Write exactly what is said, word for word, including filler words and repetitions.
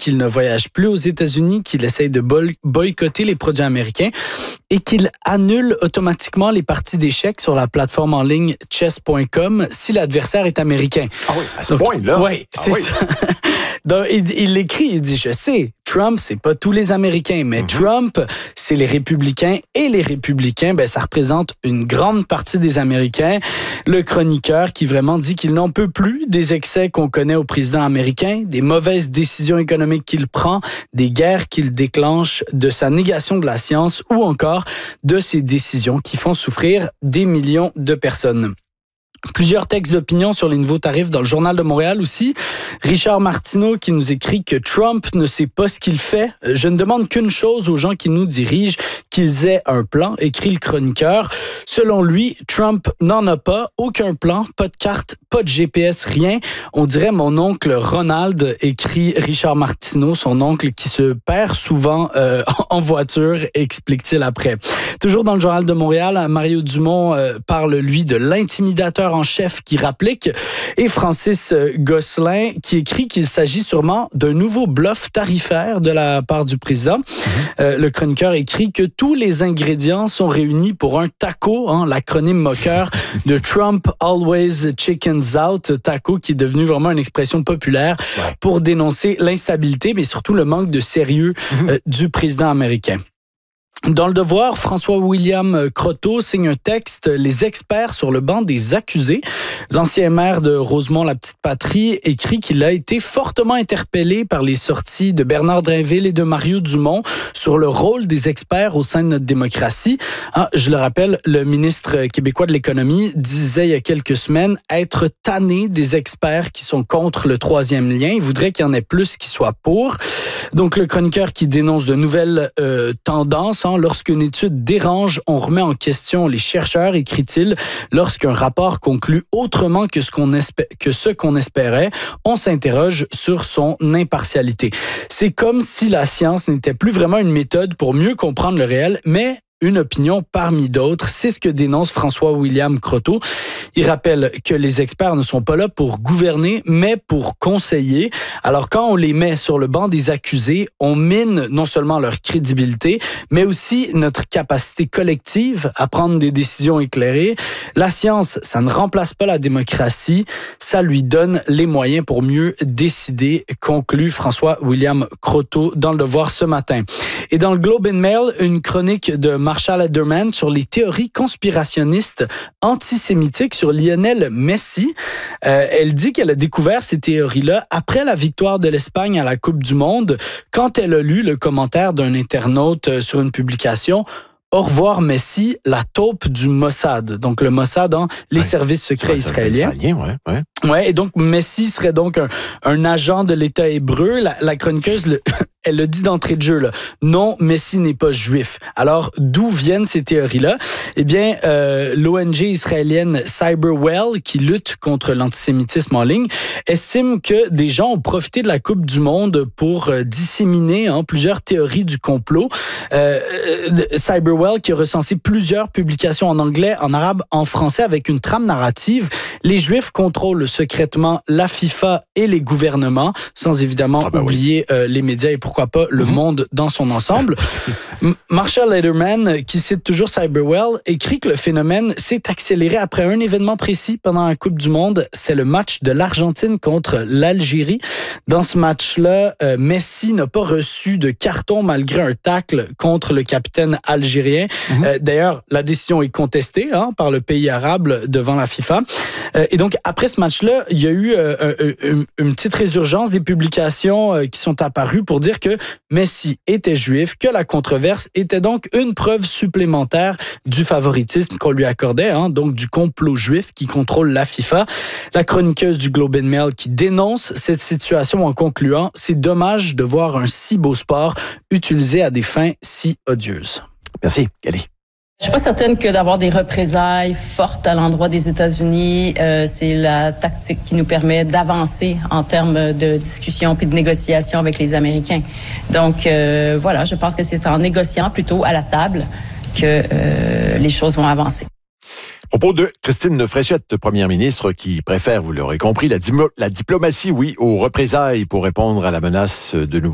qu'il ne voyage plus aux États-Unis, qu'il essaye de boycotter les produits américains et qu'il annule automatiquement les parties d'échecs sur la plateforme en ligne chess point com si l'adversaire est américain. Ah oui, à ce point-là? Oui, ah c'est oui. ça. Donc, il, il écrit, il dit, je sais, Trump, c'est pas tous les Américains, mais mm-hmm. Trump, c'est les républicains, et les républicains, ben, ça représente une grande partie des Américains. Le chroniqueur qui vraiment dit qu'il n'en peut plus des excès qu'on connaît au président américain, des mauvaises décisions économiques qu'il prend, des guerres qu'il déclenche, de sa négation de la science, ou encore de ses décisions qui font souffrir des millions de personnes. Plusieurs textes d'opinion sur les nouveaux tarifs dans le Journal de Montréal aussi. Richard Martineau qui nous écrit que Trump ne sait pas ce qu'il fait. Je ne demande qu'une chose aux gens qui nous dirigent, qu'ils aient un plan, écrit le chroniqueur. Selon lui, Trump n'en a pas, aucun plan, pas de carte, pas de G P S, rien. On dirait mon oncle Ronald, écrit Richard Martineau, son oncle qui se perd souvent euh, en voiture, explique-t-il après. Toujours dans le Journal de Montréal, Mario Dumont euh, parle, lui, de l'intimidateur en chef qui rapplique, et Francis Gosselin qui écrit qu'il s'agit sûrement d'un nouveau bluff tarifaire de la part du président. Mm-hmm. Euh, le chroniqueur écrit que tous les ingrédients sont réunis pour un taco, hein, l'acronyme moqueur de Trump Always Chickens Out, taco qui est devenu vraiment une expression populaire ouais. pour dénoncer l'instabilité, mais surtout le manque de sérieux mm-hmm. euh, du président américain. Dans le Devoir, François-William Croteau signe un texte, les experts sur le banc des accusés. L'ancien maire de Rosemont-la-Petite-Patrie écrit qu'il a été fortement interpellé par les sorties de Bernard Drinville et de Mario Dumont sur le rôle des experts au sein de notre démocratie. Ah, je le rappelle, le ministre québécois de l'économie disait il y a quelques semaines être tanné des experts qui sont contre le troisième lien. Il voudrait qu'il y en ait plus qui soient pour. Donc, le chroniqueur qui dénonce de nouvelles euh, tendances, hein, lorsqu'une étude dérange, on remet en question les chercheurs, écrit-il. Lorsqu'un rapport conclut autrement que ce qu'on espé- que ce qu'on espérait, on s'interroge sur son impartialité. C'est comme si la science n'était plus vraiment une méthode pour mieux comprendre le réel, mais une opinion parmi d'autres. C'est ce que dénonce François-William Croteau. Il rappelle que les experts ne sont pas là pour gouverner, mais pour conseiller. Alors, quand on les met sur le banc des accusés, on mine non seulement leur crédibilité, mais aussi notre capacité collective à prendre des décisions éclairées. La science, ça ne remplace pas la démocratie, ça lui donne les moyens pour mieux décider, conclut François-William Croteau dans Le Devoir ce matin. Et dans le Globe and Mail, une chronique de Marshall Ederman sur les théories conspirationnistes antisémitiques sur Lionel Messi. Euh, elle dit qu'elle a découvert ces théories-là après la victoire de l'Espagne à la Coupe du Monde, quand elle a lu le commentaire d'un internaute sur une publication. Au revoir Messi, la taupe du Mossad. Donc le Mossad, hein, les ouais, services secrets israéliens. israéliens ouais, ouais. Ouais, et donc Messi serait donc un, un agent de l'État hébreu. La, la chroniqueuse, le, elle le dit d'entrée de jeu, là. Non, Messi n'est pas juif. Alors, d'où viennent ces théories-là? Eh bien, euh, l'O N G israélienne Cyberwell, qui lutte contre l'antisémitisme en ligne, estime que des gens ont profité de la Coupe du Monde pour euh, disséminer hein, plusieurs théories du complot. Euh, Cyberwell, qui a recensé plusieurs publications en anglais, en arabe, en français, avec une trame narrative. Les Juifs contrôlent secrètement la FIFA et les gouvernements, sans évidemment ah ben oublier oui. euh, les médias et pourquoi pas le mm-hmm. monde dans son ensemble. M- Marshall Lederman, qui cite toujours Cyberwell, écrit que le phénomène s'est accéléré après un événement précis pendant la Coupe du Monde. C'était le match de l'Argentine contre l'Algérie. Dans ce match-là, euh, Messi n'a pas reçu de carton malgré un tacle contre le capitaine algérien. Mm-hmm. Euh, d'ailleurs, la décision est contestée hein, par le pays arabe devant la FIFA. Euh, et donc, après ce match-là, il y a eu euh, une, une petite résurgence des publications euh, qui sont apparues pour dire que Messi était juif, que la controverse était donc une preuve supplémentaire du favoritisme qu'on lui accordait, hein, donc du complot juif qui contrôle la FIFA. La chroniqueuse du Globe and Mail qui dénonce cette situation en concluant « C'est dommage de voir un si beau sport utilisé à des fins si odieuses ». Merci, Gali. Je suis pas certaine que d'avoir des représailles fortes à l'endroit des États-Unis, euh, c'est la tactique qui nous permet d'avancer en termes de discussion puis de négociation avec les Américains. Donc euh, voilà, je pense que c'est en négociant plutôt à la table que euh, les choses vont avancer. Propos de Christine Fréchette, première ministre, qui préfère, vous l'aurez compris, la, dim- la diplomatie, oui, aux représailles pour répondre à la menace de nouveau.